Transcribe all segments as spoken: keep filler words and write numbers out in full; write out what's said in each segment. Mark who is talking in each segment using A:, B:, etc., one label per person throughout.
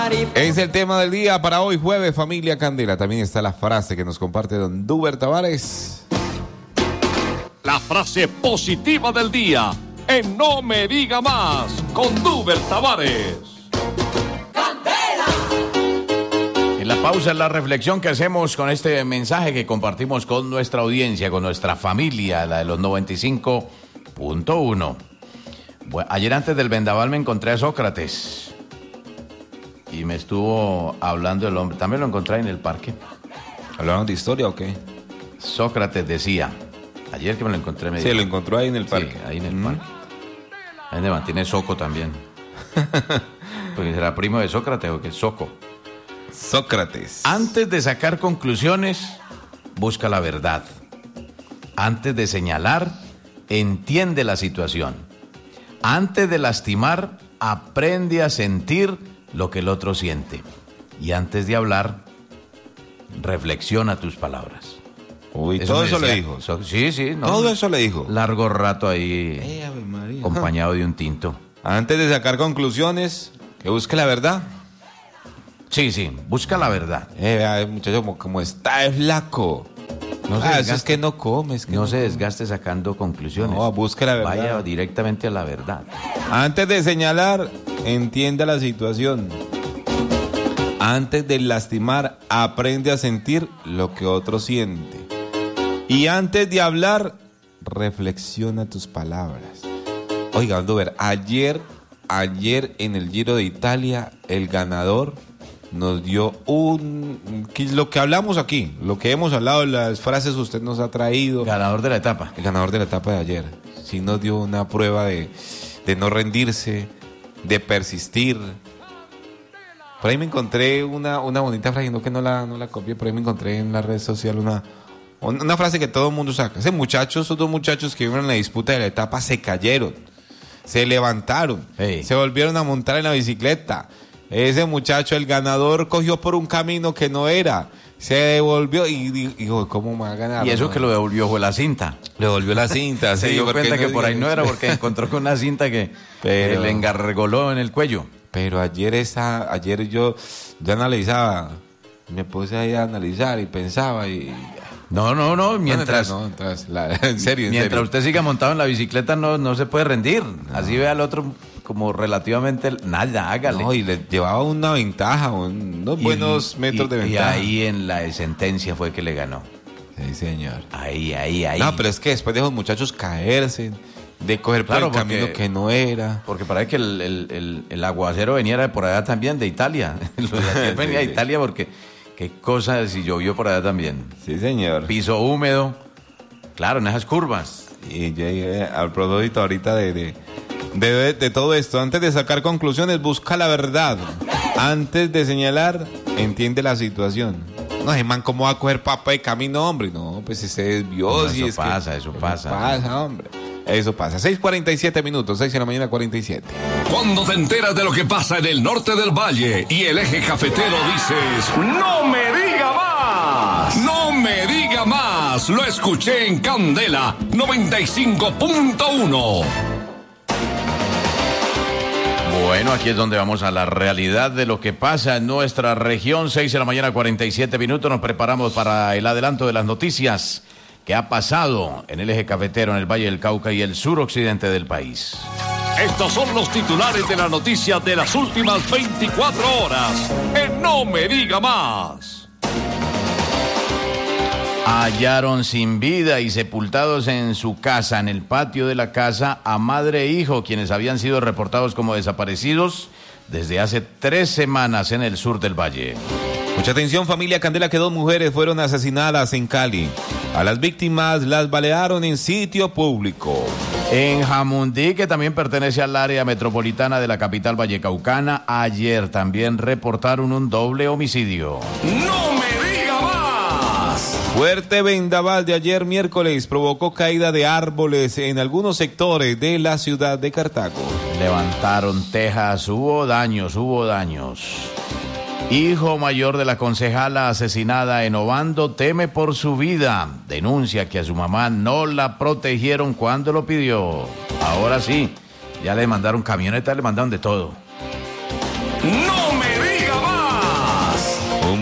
A: Es el tema del día para hoy, jueves, familia Candela. También está la frase que nos comparte don Duber Tavares.
B: La frase positiva del día, en No Me Diga Más, con Duber Tavares.
C: En la pausa, la reflexión que hacemos con este mensaje que compartimos con nuestra audiencia, con nuestra familia, la de los noventa y cinco punto uno. Bueno, ayer antes del vendaval me encontré a Sócrates y me estuvo hablando el hombre. También lo encontré en el parque.
A: ¿Hablaron de historia o qué?
C: Sócrates decía, ayer que me lo encontré, me
A: Sí,
C: dijo,
A: lo encontró ahí en el parque.
C: Sí, ahí en el
A: Mm.
C: parque. Ahí me mantiene Soco también. Porque será primo de Sócrates o que es Soco.
A: Sócrates.
C: Antes de sacar conclusiones, busca la verdad. Antes de señalar, entiende la situación. Antes de lastimar, aprende a sentir lo que el otro siente. Y antes de hablar, reflexiona tus palabras.
A: Uy,
C: Eso
A: todo
C: me
A: eso
C: decía-
A: le dijo.
C: so- sí, sí. no,
A: Todo eso le dijo.
C: Largo rato ahí,
A: Eh, Ave María.
C: acompañado de un tinto.
A: Antes de sacar conclusiones, que busque la verdad.
C: Sí, sí, busca la verdad.
A: Eh, vea, muchacho, como, como está de flaco.
C: No se
A: ah, eso
C: desgaste.
A: es que no comes. Que
C: No se desgaste sacando conclusiones.
A: No, busque la verdad.
C: Vaya directamente a la verdad.
A: Antes de señalar, entienda la situación. Antes de lastimar, aprende a sentir lo que otro siente. Y antes de hablar, reflexiona tus palabras. Oiga, Duber, ayer, ayer en el Giro de Italia, el ganador nos dio un... que lo que hablamos aquí, lo que hemos hablado, las frases que usted nos ha traído.
C: Ganador de la etapa.
A: El ganador de la etapa de ayer. Sí nos dio una prueba de, de no rendirse, de persistir. Por ahí me encontré una, una bonita frase, no que no la, no la copié, por ahí me encontré en la red social una, una frase que todo el mundo saca. Ese muchacho, esos dos muchachos que iban en la disputa de la etapa se cayeron, se levantaron,
C: Hey.
A: se volvieron a montar en la bicicleta. Ese muchacho, el ganador, cogió por un camino que no era, se devolvió y di- dijo, ¿cómo me va a ganar?
C: Y eso
A: no?
C: que lo devolvió fue la cinta.
A: Le volvió la cinta.
C: Se
A: sí,
C: dio
A: porque
C: cuenta que por ahí no era
A: digan-
C: porque encontró con una cinta que,
A: Pero-
C: que le engargoló en el cuello.
A: Pero ayer esa, ayer yo, yo analizaba, me puse ahí a analizar y pensaba y...
C: No, no, no, mientras,
A: No, entonces, la- en serio, en
C: mientras
A: serio.
C: usted siga montado en la bicicleta no, no se puede rendir. Así ve al otro como relativamente nada, hágale.
A: No, y le llevaba una ventaja, un- unos
C: Y-
A: buenos metros
C: y-
A: de ventaja.
C: Y ahí en la sentencia fue que le ganó.
A: Sí, señor.
C: Ahí, ahí, ahí.
A: No, pero es que después de esos muchachos caerse, de coger por
C: Claro,
A: el
C: porque-
A: camino que no era.
C: Porque parece que el, el, el, el aguacero venía de por allá también, de Italia. Lo de ayer venía de
A: Sí, sí.
C: Italia porque qué cosa si llovió por allá también.
A: Sí, señor.
C: Piso húmedo, claro, en esas curvas.
A: Y llegué al propósito ahorita de, de, de, de todo esto. Antes de sacar conclusiones, busca la verdad. Antes de señalar, entiende la situación. No, ese man, ¿cómo va a coger papa de camino, hombre? No, pues se desvió.
C: No,
A: si
C: eso
A: es que-
C: pasa, eso pasa.
A: pasa, hombre. Eso pasa. seis cuarenta y siete minutos, seis de la mañana, cuarenta y siete.
B: Cuando te enteras de lo que pasa en el norte del valle y el eje cafetero, dices, ¡no me diga más! ¡No me diga más! Lo escuché en Candela noventa y cinco punto uno.
C: Bueno, aquí es donde vamos a la realidad de lo que pasa en nuestra región. seis de la mañana, cuarenta y siete minutos. Nos preparamos para el adelanto de las noticias que ha pasado en el eje cafetero, en el Valle del Cauca y el suroccidente del país.
B: Estos son los titulares de la noticia de las últimas veinticuatro horas en No Me Diga Más.
C: Hallaron sin vida y sepultados en su casa, en el patio de la casa, a madre e hijo, quienes habían sido reportados como desaparecidos desde hace tres semanas en el sur del valle.
A: Mucha atención, familia Candela, que dos mujeres fueron asesinadas en Cali. A las víctimas las balearon en sitio público.
C: En Jamundí, que también pertenece al área metropolitana de la capital vallecaucana, ayer también reportaron un doble homicidio.
B: ¡No me diga más!
A: Fuerte vendaval de ayer miércoles provocó caída de árboles en algunos sectores de la ciudad de Cartago.
C: Levantaron tejas, hubo daños, hubo daños. Hijo mayor de la concejala asesinada en Obando teme por su vida. Denuncia que a su mamá no la protegieron cuando lo pidió. Ahora sí, ya le mandaron camioneta, le mandaron de todo.
B: ¡No me diga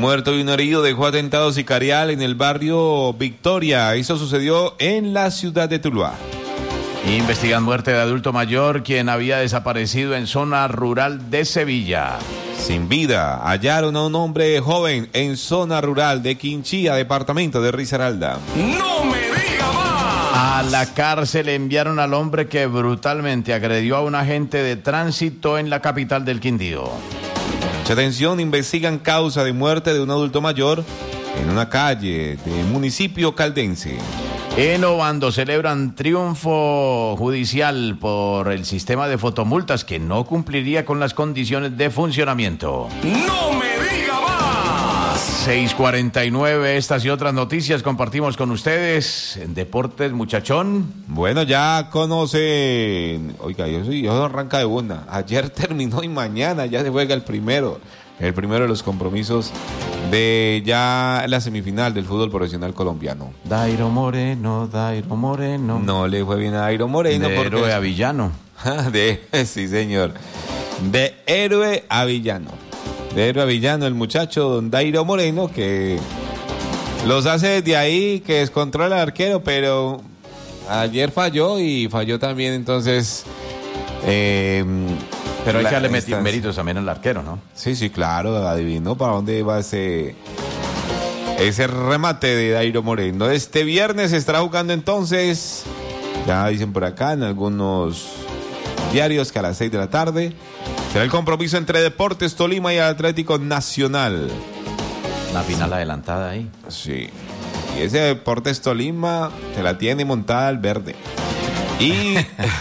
A: muerto y un herido dejó atentado sicarial en el barrio Victoria. Eso sucedió en la ciudad de Tuluá.
C: Investigan muerte de adulto mayor quien había desaparecido en zona rural de Sevilla.
A: Sin vida, hallaron a un hombre joven en zona rural de Quinchía, departamento de Risaralda.
B: ¡No me diga más!
C: A la cárcel enviaron al hombre que brutalmente agredió a un agente de tránsito en la capital del Quindío.
A: Mucha atención, investigan causa de muerte de un adulto mayor en una calle del municipio caldense.
C: En Obando celebran triunfo judicial por el sistema de fotomultas que no cumpliría con las condiciones de funcionamiento.
B: ¡No me diga más!
C: seis cuarenta y nueve, estas y otras noticias compartimos con ustedes en Deportes, muchachón.
A: Bueno, ya conocen, oiga, yo soy, yo arranca de una. Ayer terminó y mañana ya se juega el primero. El primero de los compromisos de ya la semifinal del fútbol profesional colombiano.
C: Dairo Moreno, Dairo Moreno.
A: No le fue bien a Dairo Moreno.
C: De
A: porque
C: héroe
A: es...
C: a villano.
A: de, sí, señor. De héroe a villano. De héroe a villano, el muchacho don Dairo Moreno, que los hace desde ahí, que descontrola al arquero, pero ayer falló y falló también, entonces... Eh,
C: Pero hay
A: la,
C: que darle
A: estas...
C: méritos también al arquero, ¿no?
A: Sí, sí, claro, adivinó para dónde va ese, ese remate de Dairo Moreno. Este viernes se estará jugando entonces, ya dicen por acá en algunos diarios que a las seis de la tarde será el compromiso entre Deportes Tolima y Atlético Nacional.
C: La final adelantada ahí.
A: Sí, y ese Deportes Tolima se la tiene montada al verde. Y...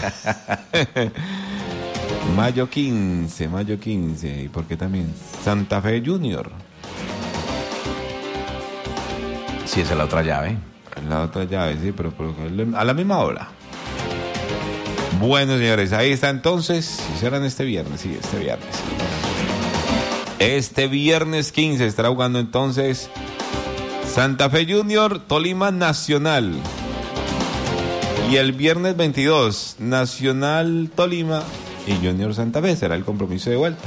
A: Mayo quince, mayo quince, ¿y por qué también? Santa Fe Junior.
C: Sí, esa es la otra llave.
A: La otra llave, sí, pero, pero a la misma hora. Bueno, señores, ahí está entonces. Si serán este viernes, sí, este viernes. Este viernes quince estará jugando entonces Santa Fe Junior, Tolima Nacional. Y el viernes veintidós, Nacional Tolima y Junior Santa Fe, será el compromiso de vuelta.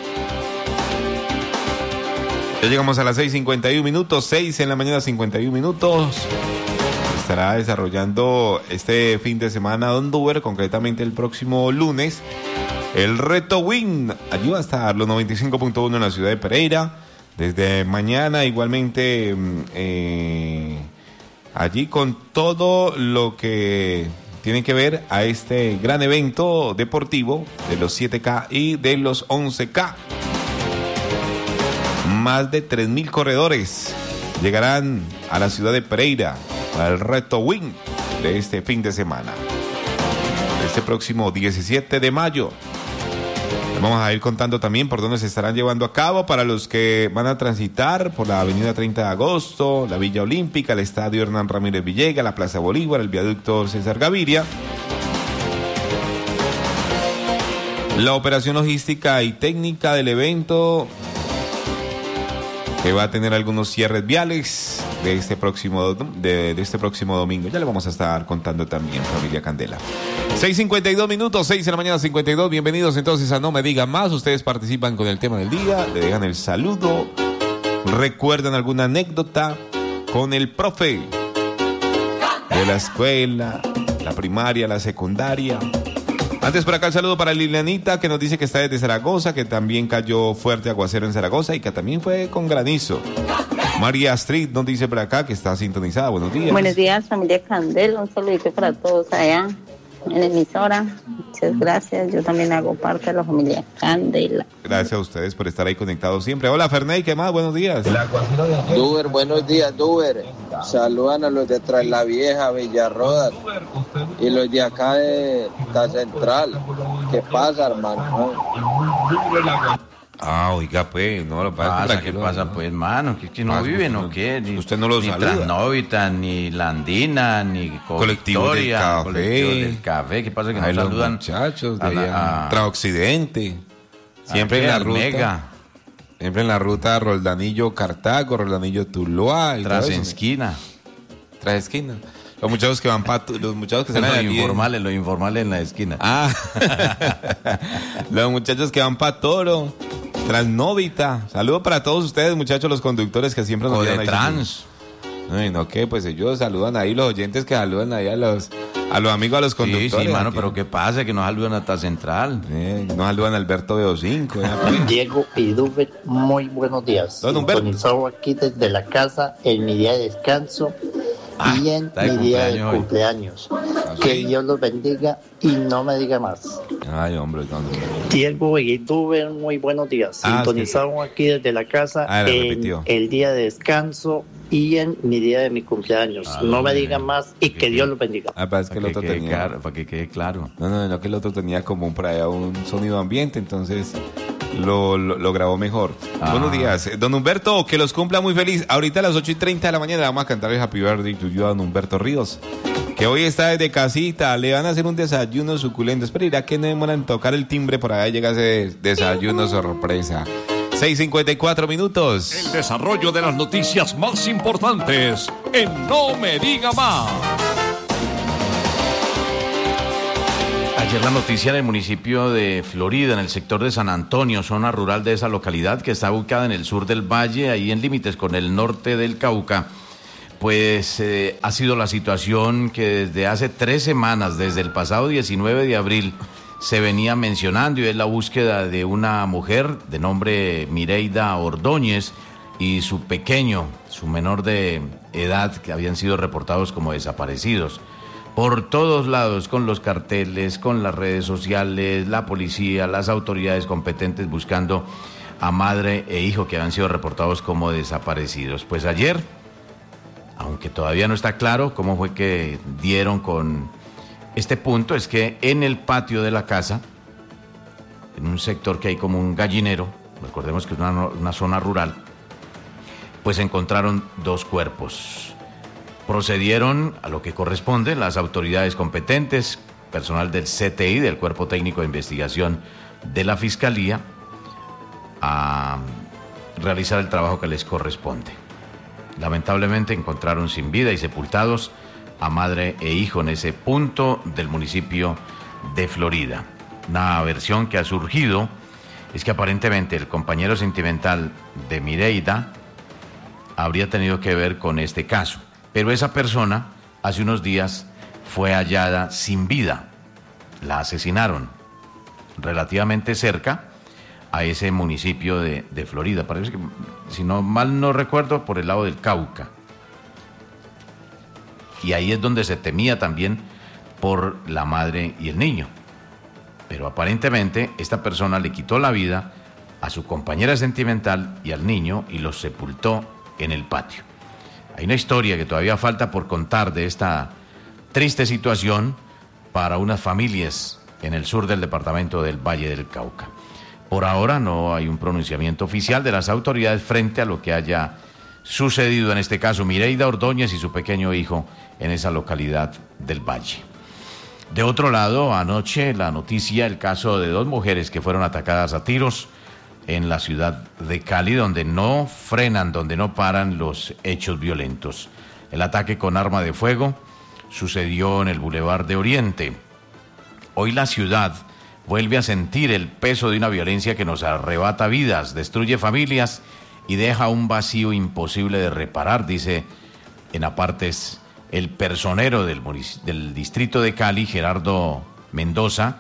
A: Ya llegamos a las seis cincuenta y uno minutos, seis en la mañana cincuenta y uno minutos. Estará desarrollando este fin de semana Don Duber, concretamente el próximo lunes, el Reto Win. Allí va a estar los noventa y cinco punto uno en la ciudad de Pereira. Desde mañana igualmente eh, allí con todo lo que... tienen que ver a este gran evento deportivo de los siete K y de los once K. Más de tres mil corredores llegarán a la ciudad de Pereira para el Reto Win de este fin de semana. Este próximo diecisiete de mayo. Vamos a ir contando también por dónde se estarán llevando a cabo para los que van a transitar por la avenida treinta de agosto, la Villa Olímpica, el estadio Hernán Ramírez Villegas, la Plaza Bolívar, el viaducto César Gaviria. La operación logística y técnica del evento, que va a tener algunos cierres viales de este próximo, de, de este próximo domingo. Ya le vamos a estar contando también, familia Candela. seis cincuenta y dos minutos, seis de la mañana cincuenta y dos. Bienvenidos entonces a No Me Digan Más. Ustedes participan con el tema del día, le dejan el saludo, recuerdan alguna anécdota con el profe de la escuela, la primaria, la secundaria. Antes por acá el saludo para Lilianita, que nos dice que está desde Zaragoza, que también cayó fuerte aguacero en Zaragoza y que también fue con granizo. María Astrid nos dice por acá que está sintonizada. Buenos días.
D: Buenos días, familia Candela. Un saludito para todos allá en la emisora. Muchas gracias. Yo también hago parte de la familia Candela.
A: Gracias a ustedes por estar ahí conectados siempre. Hola, Ferney, ¿qué más? Buenos días.
E: Duber, buenos días, Duber. Saludan a los de Tras la Vieja, Villarroda y los de acá de la Central. ¿Qué pasa, hermano?
A: Ah, oiga, pues, no lo pasa.
C: pasa ¿Qué pasa, no, pues, hermano? ¿Que, que no
A: pasa,
C: viven
A: no,
C: o qué? Ni,
A: usted no los
C: ni
A: saluda.
C: Transnovita, ni Landina, ni
A: Colectivo del Café.
C: Colectivo del Café. ¿Qué pasa que
A: Ay,
C: no
A: los
C: saludan?
A: muchachos de
C: a
A: allá,
C: la, a,
A: Transoccidente. Siempre en la ruta.
C: Mega.
A: Siempre en la ruta Roldanillo Cartago, Roldanillo Tuluá.
C: Tras en esquina.
A: Tras esquina. Los muchachos que van para los muchachos que salen
C: los
A: aquí.
C: informales, los informales en la esquina.
A: Ah. Los muchachos que van para Toro. Transnovita. Saludo para todos ustedes, muchachos, los conductores que siempre nos
C: O de
A: llevan ahí.
C: trans.
A: Ay, no, ¿qué? Pues ellos saludan ahí, los oyentes que saludan ahí a los, a los amigos, a los
C: Sí,
A: conductores.
C: sí, mano,
A: aquí.
C: pero ¿qué pasa? Que nos saludan hasta Central.
A: Eh, nos saludan a Alberto Veo cinco. Ya, pues.
F: Diego y Duber, muy buenos días.
A: Don Humberto.
F: Sintonizado aquí desde la casa en mi día de descanso
C: Ah,
F: y en
C: está de
F: mi día de
C: cumpleaños hoy.
F: cumpleaños.
A: sí.
F: Que Dios los bendiga y no me diga más.
A: Ay, hombre, no, no.
F: Diego y Duber, muy buenos días.
A: Ah,
F: Sintonizado aquí desde la casa
A: Ah, la
F: en
A: repitió.
F: el día de descanso y en mi día de mi cumpleaños.
C: Ah,
F: no me
C: bien.
F: diga más y que Dios los bendiga.
A: Ah, parece que el
C: Para
A: otro
C: que, quede
A: tenía.
C: claro, para que quede claro.
A: No, no, no, que el otro tenía como un, por allá un sonido ambiente, entonces lo, lo, lo grabó mejor.
C: Ah.
A: Buenos días. Eh, Don Humberto, que los cumpla muy feliz. Ahorita a las ocho y treinta de la mañana le vamos a cantar el Happy Birthday to you a Don Humberto Ríos, que hoy está desde casita. Le van a hacer un desayuno suculento. Espera, irá que no demoran en tocar el timbre, por allá llega ese desayuno sorpresa. seis cincuenta y cuatro minutos.
B: El desarrollo de las noticias más importantes en No Me Diga Más.
C: Ayer la noticia del municipio de Florida, en el sector de San Antonio, zona rural de esa localidad que está ubicada en el sur del valle, ahí en límites con el norte del Cauca, pues eh, ha sido la situación que desde hace tres semanas, desde el pasado diecinueve de abril, se venía mencionando, y es la búsqueda de una mujer de nombre Mireida Ordóñez y su pequeño, su menor de edad, que habían sido reportados como desaparecidos. Por todos lados, con los carteles, con las redes sociales, la policía, las autoridades competentes buscando a madre e hijo que habían sido reportados como desaparecidos. Pues ayer, aunque todavía no está claro cómo fue que dieron con este punto, es que en el patio de la casa, en un sector que hay como un gallinero, recordemos que es una, una zona rural, pues encontraron dos cuerpos. Procedieron a lo que corresponde las autoridades competentes, personal del C T I, del Cuerpo Técnico de Investigación de la Fiscalía, a realizar el trabajo que les corresponde. Lamentablemente encontraron sin vida y sepultados a madre e hijo en ese punto del municipio de Florida. Una versión que ha surgido es que aparentemente el compañero sentimental de Mireida habría tenido que ver con este caso. Pero esa persona, hace unos días, fue hallada sin vida. La asesinaron relativamente cerca a ese municipio de, de Florida. Parece que, si no mal no recuerdo, por el lado del Cauca. Y ahí es donde se temía también por la madre y el niño. Pero aparentemente esta persona le quitó la vida a su compañera sentimental y al niño y los sepultó en el patio. Hay una historia que todavía falta por contar de esta triste situación para unas familias en el sur del departamento del Valle del Cauca. Por ahora no hay un pronunciamiento oficial de las autoridades frente a lo que haya sucedido en este caso Mireida Ordóñez y su pequeño hijo en esa localidad del Valle. De otro lado, anoche la noticia, el caso de dos mujeres que fueron atacadas a tiros en la ciudad de Cali, donde no frenan, donde no paran los hechos violentos. El ataque con arma de fuego sucedió en el Boulevard de Oriente. Hoy la ciudad vuelve a sentir el peso de una violencia que nos arrebata vidas, destruye familias y deja un vacío imposible de reparar, dice en apartes el personero del, del distrito de Cali, Gerardo Mendoza,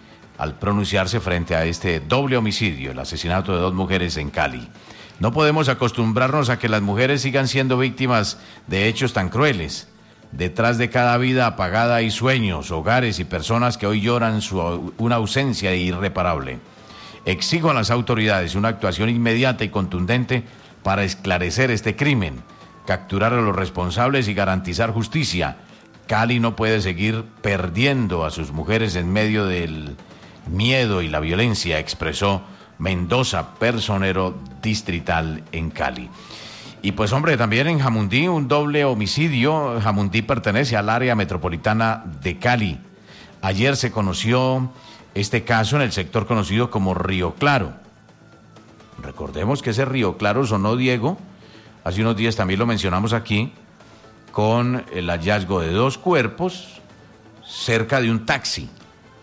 C: al pronunciarse frente a este doble homicidio, el asesinato de dos mujeres en Cali. No podemos acostumbrarnos a que las mujeres sigan siendo víctimas de hechos tan crueles. Detrás de cada vida apagada hay sueños, hogares y personas que hoy lloran su, una ausencia irreparable. Exijo a las autoridades una actuación inmediata y contundente para esclarecer este crimen, capturar a los responsables y garantizar justicia. Cali no puede seguir perdiendo a sus mujeres en medio del miedo y la violencia, expresó Mendoza, personero distrital en Cali. Y pues hombre, también en Jamundí un doble homicidio. Jamundí pertenece al área metropolitana de Cali. Ayer se conoció este caso en el sector conocido como Río Claro. Recordemos que ese Río Claro sonó, Diego, hace unos días también lo mencionamos aquí, con el hallazgo de dos cuerpos cerca de un taxi.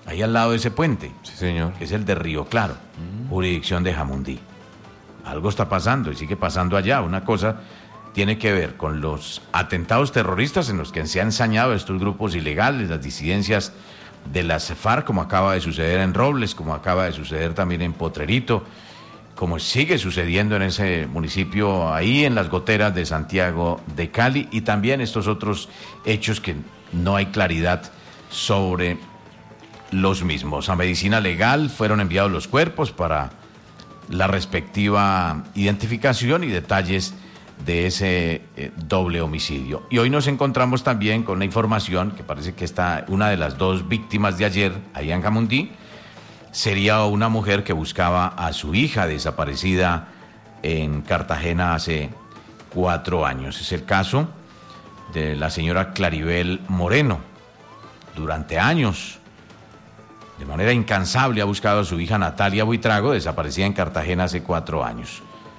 C: ahí al lado de ese puente.
A: Sí, señor.
C: Que es el de Río Claro, mm. jurisdicción de Jamundí. Algo está pasando y sigue pasando allá. Una cosa tiene que ver con los atentados terroristas en los que se han ensañado estos grupos ilegales, las disidencias de las FARC, como acaba de suceder en Robles, como acaba de suceder también en Potrerito, como sigue sucediendo en ese municipio, ahí en las goteras de Santiago de Cali, y también estos otros hechos que no hay claridad sobre los mismos. A medicina legal fueron enviados los cuerpos para la respectiva identificación y detalles de ese eh, doble homicidio. Y hoy nos encontramos también con la información que parece que está una de las dos víctimas de ayer, allá en Jamundí, sería una mujer que buscaba a su hija desaparecida en Cartagena hace cuatro años. Es el caso de la señora Claribel Moreno. Durante años, de manera incansable, ha buscado a su hija Natalia Buitrago, desaparecida en Cartagena hace cuatro años.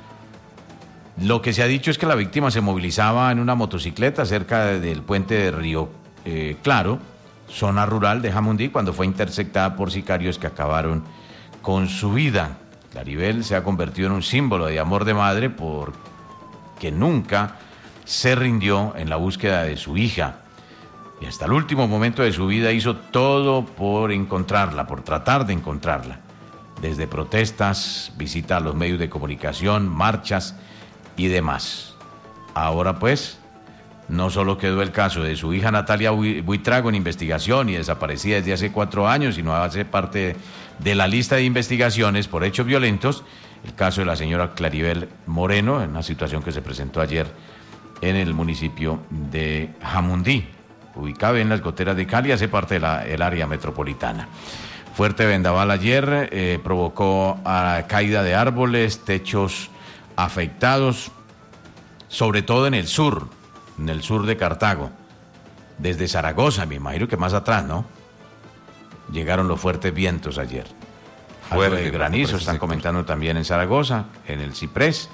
C: Lo que se ha dicho es que la víctima se movilizaba en una motocicleta cerca del puente de Río eh, Claro, zona rural de Jamundí, cuando fue interceptada por sicarios que acabaron con su vida. Claribel se ha convertido en un símbolo de amor de madre porque nunca se rindió en la búsqueda de su hija. Y hasta el último momento de su vida hizo todo por encontrarla, por tratar de encontrarla. Desde protestas, visita a los medios de comunicación, marchas y demás. Ahora pues, no solo quedó el caso de su hija Natalia Buitrago en investigación y desaparecida desde hace cuatro años, sino hace parte de la lista de investigaciones por hechos violentos, el caso de la señora Claribel Moreno, en una situación que se presentó ayer en el municipio de Jamundí, ubicado en las goteras de Cali, hace parte del área metropolitana. Fuerte vendaval ayer eh, provocó a caída de árboles, techos afectados, sobre todo en el sur, en el sur de Cartago, desde Zaragoza, me imagino que más atrás, ¿no? Llegaron los fuertes vientos ayer. Fuerte, de granizo, están comentando también en Zaragoza, en el Ciprés.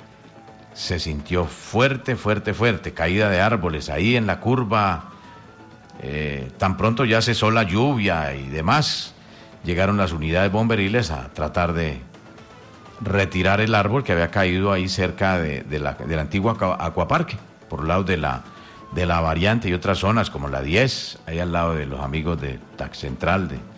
C: Se sintió fuerte, fuerte, fuerte, caída de árboles ahí en la curva. Eh, tan pronto ya cesó la lluvia y demás, llegaron las unidades bomberiles a tratar de retirar el árbol que había caído ahí cerca de, de la, del antiguo acuaparque, por lado de la, de la variante y otras zonas como la diez, ahí al lado de los amigos de Tax Central, de,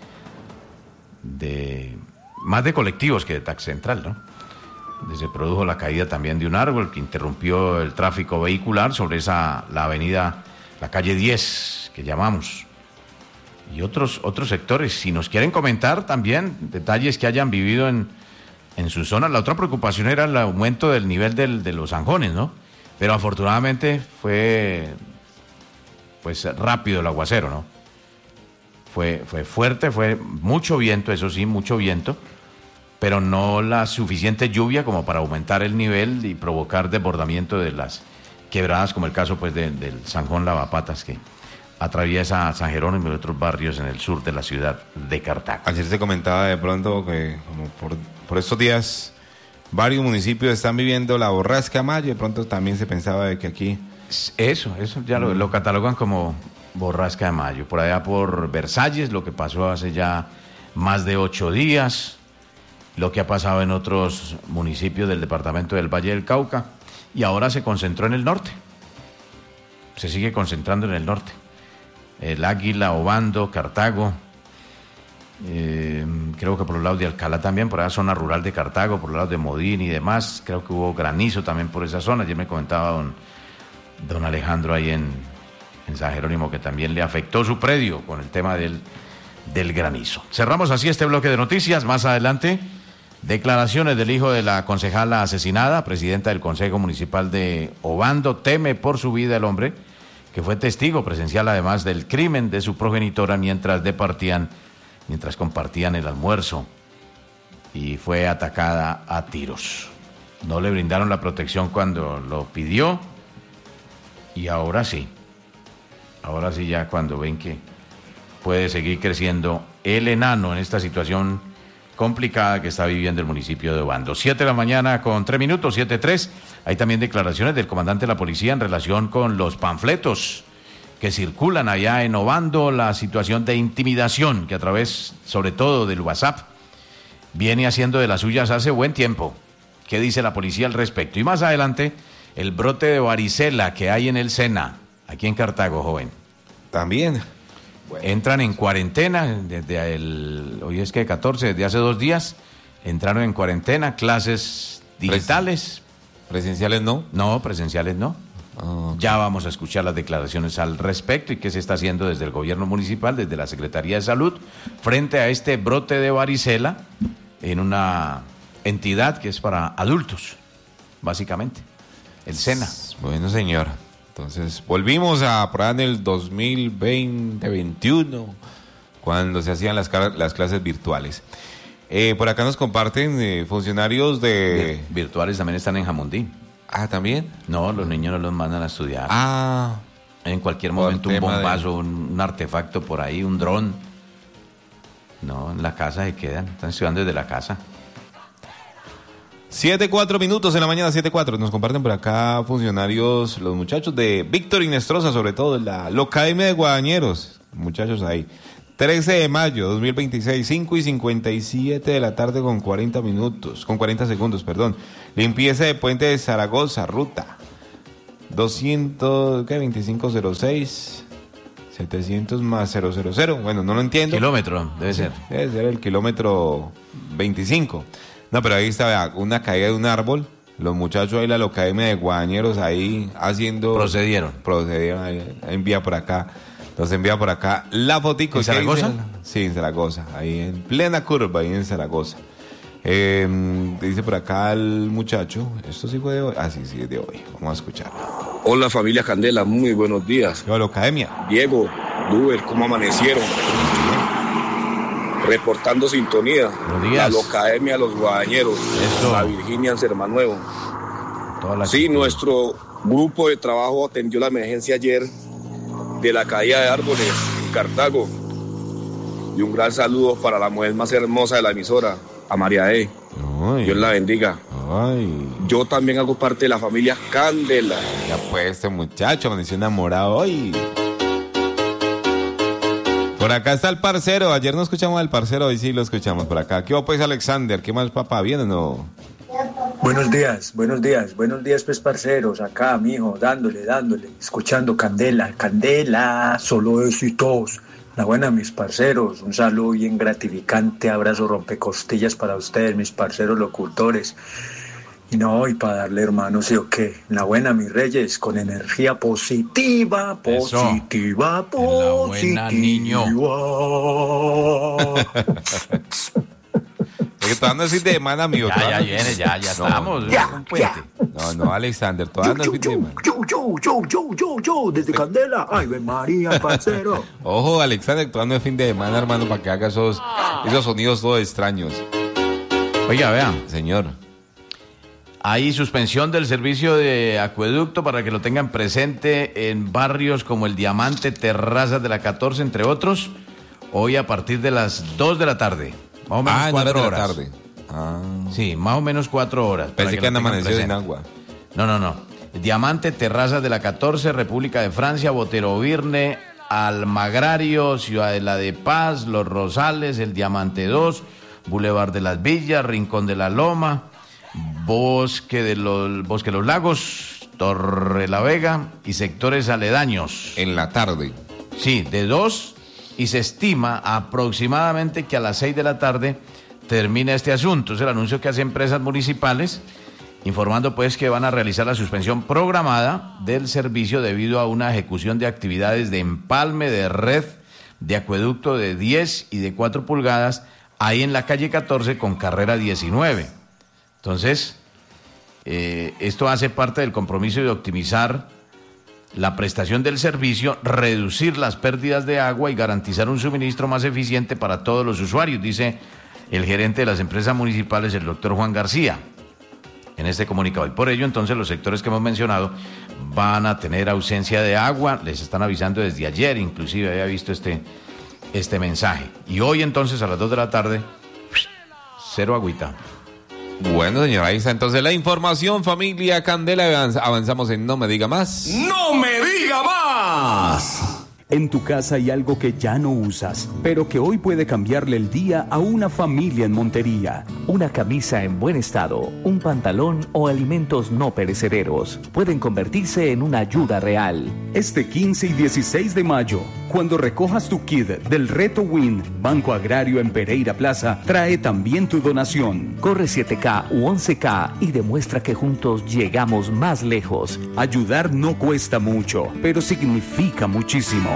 C: de más de colectivos que de Tax Central, ¿no? Se produjo la caída también de un árbol que interrumpió el tráfico vehicular sobre esa, la avenida, la calle diez, que llamamos. Y otros, otros sectores, si nos quieren comentar también detalles que hayan vivido en, en su zona. La otra preocupación era el aumento del nivel del, de los zanjones, ¿no? Pero afortunadamente fue pues rápido el aguacero, ¿no? Fue, fue fuerte, fue mucho viento, eso sí, mucho viento, pero no la suficiente lluvia como para aumentar el nivel y provocar desbordamiento de las quebradas, como el caso pues de, del zanjón Lavapatas, que atraviesa San Jerónimo y otros barrios en el sur de la ciudad de Cartago.
A: Ayer se comentaba de pronto que como por, por estos días varios municipios están viviendo la borrasca Maya, de pronto también se pensaba de que aquí...
C: Eso, eso ya lo, lo catalogan como borrasca de mayo. Por allá por Versalles, lo que pasó hace ya más de ocho días, lo que ha pasado en otros municipios del departamento del Valle del Cauca, y ahora se concentró en el norte. Se sigue concentrando en el norte. El Águila, Obando, Cartago, eh, creo que por los lados de Alcalá también, por la zona rural de Cartago, por los lados de Modín y demás. Creo que hubo granizo también por esa zona. Ayer me comentaba don, don Alejandro ahí en, en San Jerónimo que también le afectó su predio con el tema del, del granizo. Cerramos así este bloque de noticias. Más adelante, declaraciones del hijo de la concejala asesinada, presidenta del Consejo Municipal de Obando. Teme por su vida el hombre, que fue testigo presencial además del crimen de su progenitora mientras departían, mientras compartían el almuerzo, y fue atacada a tiros. No le brindaron la protección cuando lo pidió, y ahora sí, ahora sí ya cuando ven que puede seguir creciendo el enano en esta situación complicada que está viviendo el municipio de Obando. Siete de la mañana con tres minutos, siete tres. Hay también declaraciones del comandante de la policía en relación con los panfletos que circulan allá en Obando, la situación de intimidación que a través, sobre todo del WhatsApp, viene haciendo de las suyas hace buen tiempo. ¿Qué dice la policía al respecto? Y más adelante, el brote de varicela que hay en el Sena, aquí en Cartago, joven.
A: También.
C: Bueno. Entran en cuarentena desde el, hoy es que catorce, desde hace dos días, entraron en cuarentena, clases digitales.
A: ¿Presenciales no?
C: No, presenciales no. Oh, okay. Ya vamos a escuchar las declaraciones al respecto y qué se está haciendo desde el gobierno municipal, desde la Secretaría de Salud, frente a este brote de varicela en una entidad que es para adultos, básicamente, el Sena.
A: Bueno, señor. Entonces, volvimos a por ahí en el dos mil veinte, veintiuno, cuando se hacían las, las clases virtuales. Eh, por acá nos comparten eh, funcionarios de...
C: Vir- virtuales también están en Jamundí.
A: Ah, ¿también?
C: No, los niños no los mandan a estudiar.
A: Ah.
C: En cualquier momento un bombazo, de... un, un artefacto por ahí, un dron. No, en la casa se quedan, están estudiando desde la casa.
A: Siete, cuatro minutos en la mañana, siete, cuatro. Nos comparten por acá funcionarios, los muchachos de Víctor Inestrosa, sobre todo en la Academia de Guadañeros. Muchachos ahí. trece de mayo de dos mil veintiséis, cinco y cincuenta y siete de la tarde con cuarenta minutos, con cuarenta segundos, perdón. Limpieza de Puente de Zaragoza, ruta doscientos, ¿qué? veinticinco cero seis, setecientos más cero cero cero. Bueno, no lo entiendo.
C: Kilómetro, debe ser.
A: Debe ser el kilómetro veinticinco. No, pero ahí está una caída de un árbol. Los muchachos ahí, la Academia de Guadañeros, ahí haciendo...
C: Procedieron.
A: Procedieron, ahí, envía por acá. Nos envía por acá la fotico.
C: ¿En Zaragoza?
A: Dice? Sí, en Zaragoza, ahí en plena curva, ahí en Zaragoza. Eh, dice por acá el muchacho, esto sí fue de hoy. Ah, sí, sí, es de hoy. Vamos a escuchar.
G: Hola familia Candela, muy buenos días.
A: Hola, Academia.
G: Diego, Duber, ¿cómo amanecieron? Reportando sintonía.
C: Buenos días.
G: La Academia, los Guadañeros.
C: Eso.
G: La Virginia en Sermanuevo.
C: Toda
G: sí, actitud. Nuestro grupo de trabajo atendió la emergencia ayer de la caída de árboles en Cartago. Y un gran saludo para la mujer más hermosa de la emisora, a María E. Ay. Dios la bendiga. Ay. Yo también hago parte de la familia Candela.
A: Ya pues, este muchacho amaneció enamorado hoy. Por acá está el parcero. Ayer no escuchamos al parcero, hoy sí lo escuchamos por acá. ¿Qué va pues, Alexander? ¿Qué más, papá? ¿Bien o no?
H: Buenos días, buenos días, buenos días pues parceros, acá mijo, dándole, dándole, escuchando Candela, Candela, solo éxitos. La buena mis parceros, un saludo bien gratificante, abrazo rompecostillas para ustedes, mis parceros locutores. Y no, y para darle hermanos, ¿sí o qué? La buena mis reyes, con energía positiva, positiva,
C: Eso. positiva. La buena niño.
A: Porque todavía no es fin de semana, amigo.
C: Ya, ya viene, ya, ya no, estamos.
H: Ya, ya.
A: No, no, Alexander, todavía no es fin de semana.
H: Yo, yo, yo, yo, yo, yo, desde Candela. Ay, ven María, parcero.
A: Ojo, Alexander, todavía no es fin de semana, hermano, para que haga esos, esos sonidos todos extraños.
C: Oiga, vean.
A: Señor.
C: Hay suspensión del servicio de acueducto para que lo tengan presente en barrios como el Diamante, Terrazas de la catorce, entre otros. Hoy a partir de las dos de la tarde. Más o menos
A: ah,
C: cuatro
A: de
C: horas.
A: La tarde. Ah.
C: Sí, más o menos cuatro horas.
A: Pensé que, que han amanecido en agua.
C: No, no, no. Diamante, Terrazas de la catorce, República de Francia, Botero Virne, Almagrario, Ciudadela de Paz, Los Rosales, el Diamante dos, Boulevard de las Villas, Rincón de la Loma, Bosque de los, Bosque de los Lagos, Torre la Vega y sectores aledaños.
A: En la tarde.
C: Sí, de dos, y se estima aproximadamente que a las seis de la tarde termina este asunto. Es el anuncio que hacen empresas municipales, informando pues que van a realizar la suspensión programada del servicio debido a una ejecución de actividades de empalme de red de acueducto de diez y de cuatro pulgadas ahí en la calle catorce con carrera diecinueve. Entonces, eh, esto hace parte del compromiso de optimizar la prestación del servicio, reducir las pérdidas de agua y garantizar un suministro más eficiente para todos los usuarios, dice el gerente de las empresas municipales, el doctor Juan García, en este comunicado. Y por ello, entonces, los sectores que hemos mencionado van a tener ausencia de agua, les están avisando desde ayer, inclusive había visto este, este mensaje. Y hoy, entonces, a las dos de la tarde, cero agüita.
A: Bueno, señor, ahí está entonces la información, familia Candela. Avanzamos en No Me Diga Más.
B: ¡No me diga más!
I: En tu casa hay algo que ya no usas, pero que hoy puede cambiarle el día a una familia en Montería.
J: Una camisa en buen estado, un pantalón o alimentos no perecederos pueden convertirse en una ayuda real.
I: Este quince y dieciséis de mayo, cuando recojas tu kit del Reto Win, Banco Agrario en Pereira Plaza trae también tu donación.
J: Corre siete K u once K y demuestra que juntos llegamos más lejos.
I: Ayudar no cuesta mucho, pero significa muchísimo.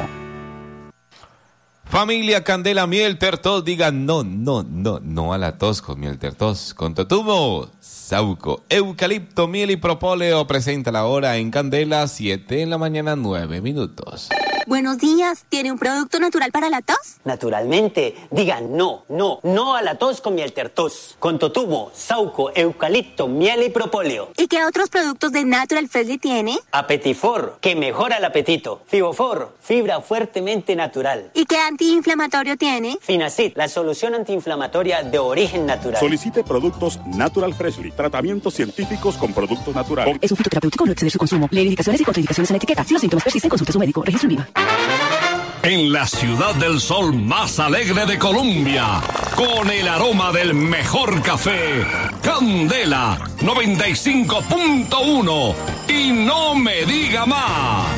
A: Familia Candela Miel Tertos, digan no, no, no, no a la tos con miel Tertos. Con totumo, sauco, eucalipto, miel y propóleo. Presenta la hora en Candela, siete en la mañana, nueve minutos.
K: Buenos días, ¿tiene un producto natural para la tos?
L: Naturalmente, digan no, no, no a la tos con miel Tertos. Con totumo, sauco, eucalipto, miel y propóleo.
K: ¿Y qué otros productos de Natural Freshly tiene?
L: Apetifor, que mejora el apetito. Fibofor, fibra fuertemente natural.
K: ¿Y qué antiinflamatorio tiene?
L: Finacid, la solución antiinflamatoria de origen natural.
M: Solicite productos Natural Freshly, tratamientos científicos con productos naturales.
N: Es un fitoterapéutico, no exceder su consumo. Lee indicaciones y contraindicaciones en la etiqueta. Si los síntomas persisten, consulte a su médico. Registro en viva.
B: En la ciudad del sol más alegre de Colombia, con el aroma del mejor café, Candela noventa y cinco punto uno. Y no me diga más.